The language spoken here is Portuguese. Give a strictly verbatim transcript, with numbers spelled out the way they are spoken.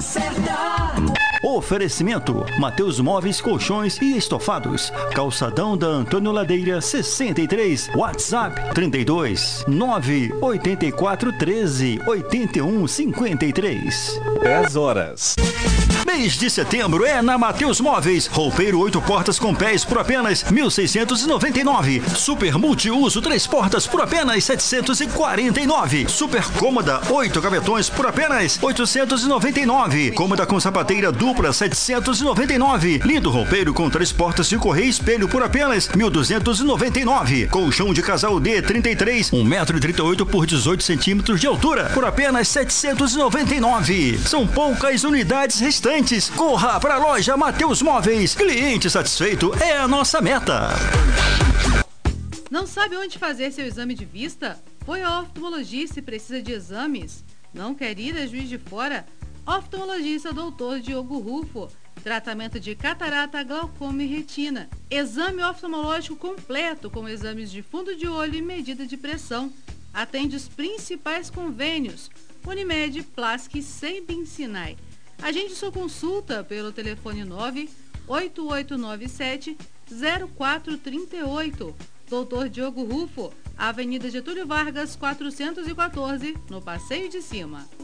certa. Oferecimento: Mateus Móveis, Colchões e Estofados. Calçadão da Antônio Ladeira, sessenta e três. WhatsApp trinta e dois, nove oito quatro, treze, oitenta e um, cinquenta e três. dez horas. Mês de setembro é na Mateus Móveis. Roupeiro oito portas com pés por apenas mil seiscentos e noventa e nove. Super multiuso três portas por apenas setecentos e quarenta e nove. Super cômoda oito gavetões por apenas oitocentos e noventa e nove. Cômoda com sapateira dupla setecentos e noventa e nove. Lindo roupeiro com três portas de correia e espelho por apenas mil duzentos e noventa e nove. Colchão de casal D trinta e três, um metro e trinta e oito por dezoito centímetros de altura por apenas setecentos e noventa e nove. São poucas unidades restantes. Corra para a loja Mateus Móveis. Cliente satisfeito é a nossa meta. Não sabe onde fazer seu exame de vista? Foi ao oftalmologista e precisa de exames? Não quer ir a Juiz de Fora? Oftalmologista doutor Diogo Rufo. Tratamento de catarata, glaucoma e retina. Exame oftalmológico completo com exames de fundo de olho e medida de pressão. Atende os principais convênios: Unimed, Plasc e Sembin Sinai. Agende sua consulta pelo telefone nove oito oito nove sete, zero quatro três oito. doutor Diogo Rufo, Avenida Getúlio Vargas, quatrocentos e quatorze, no Passeio de Cima.